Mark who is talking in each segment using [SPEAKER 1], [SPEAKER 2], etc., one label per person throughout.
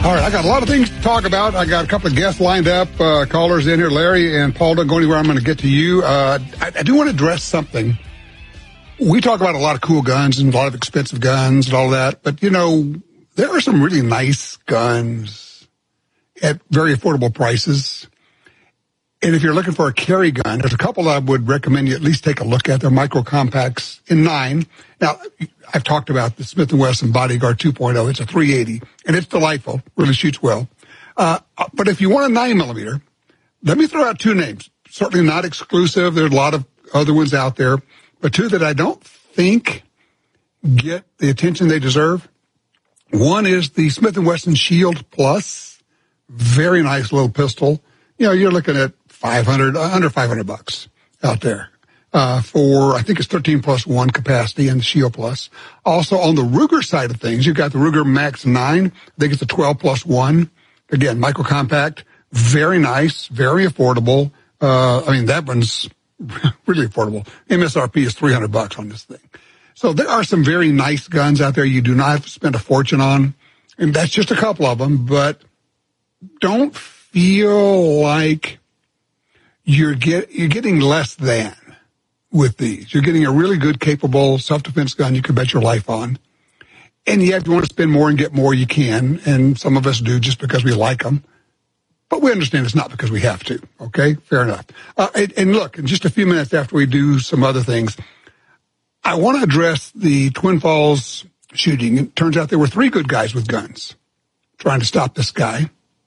[SPEAKER 1] All right, I got a lot of things to talk about. I got a couple of guests lined up, callers in here. Larry and Paul, don't go anywhere. I'm going to get to you. I do want to address something. We talk about a lot of cool guns and a lot of expensive guns and all that, but, you know, there are some really nice guns at very affordable prices. And if you're looking for a carry gun, there's a couple I would recommend you at least take a look at. They're micro compacts in 9. Now, I've talked about the Smith & Wesson Bodyguard 2.0. It's a 380, and it's delightful. Really shoots well. But if you want a 9mm, let me throw out 2 names. Certainly not exclusive. There's a lot of other ones out there, but 2 that I don't think get the attention they deserve. One is the Smith & Wesson Shield Plus. Very nice little pistol. You know, you're looking at under $500 out there, for, I think it's 13+1 capacity in the Shield Plus. Also on the Ruger side of things, you've got the Ruger Max 9. I think it's a 12+1. Again, micro compact, very nice, very affordable. I mean, that one's really affordable. MSRP is $300 on this thing. So there are some very nice guns out there you do not have to spend a fortune on. And that's just a couple of them, but don't feel like you're getting less than with these. You're getting a really good, capable self-defense gun you can bet your life on. And yet, if you want to spend more and get more, you can. And some of us do just because we like them. But we understand it's not because we have to. Okay? Fair enough. And look, in just a few minutes after we do some other things, I want to address the Twin Falls shooting. It turns out there were 3 good guys with guns trying to stop this guy.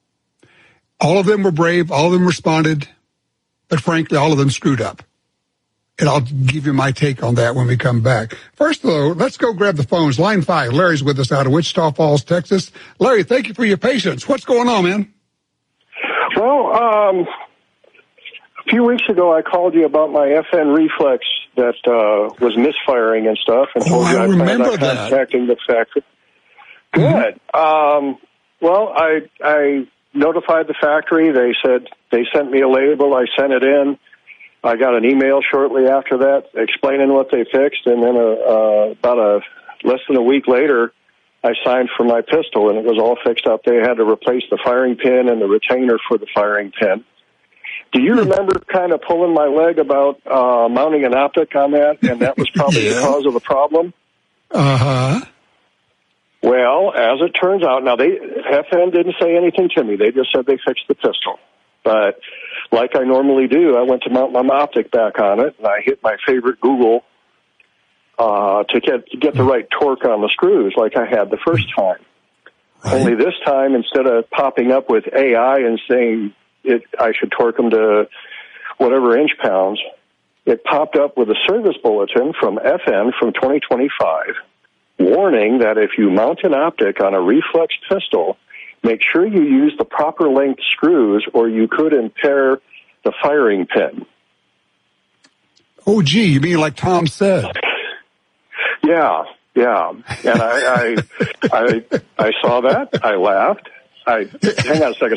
[SPEAKER 1] All of them were brave. All of them responded. But frankly, all of them screwed up. And I'll give you my take on that when we come back. First, though, let's go grab the phones. Line 5, Larry's with us out of Wichita Falls, Texas. Larry, thank you for your patience. What's going on, man?
[SPEAKER 2] Well, a few weeks ago, I called you about my FN reflex that was misfiring and stuff, and told you I planned on contacting the factory. Good. Well, I notified the factory. They said they sent me a label. I sent it in. I got an email shortly after that explaining what they fixed, and then less than a week later, I signed for my pistol, and it was all fixed up. They had to replace the firing pin and the retainer for the firing pin. Do you remember kind of pulling my leg about mounting an optic on that, and that was probably the cause of the problem?
[SPEAKER 1] Uh-huh.
[SPEAKER 2] Well, as it turns out, now FN didn't say anything to me. They just said they fixed the pistol. But like I normally do, I went to mount my optic back on it, and I hit my favorite Google to get the right torque on the screws like I had the first time. Right. Only this time, instead of popping up with AI and saying I should torque them to whatever inch pounds, it popped up with a service bulletin from FN from 2025, warning that if you mount an optic on a reflex pistol, make sure you use the proper length screws or you could impair the firing pin.
[SPEAKER 1] Oh, gee, you mean like Tom said?
[SPEAKER 2] Yeah. And I saw that. I laughed. Hang on a second.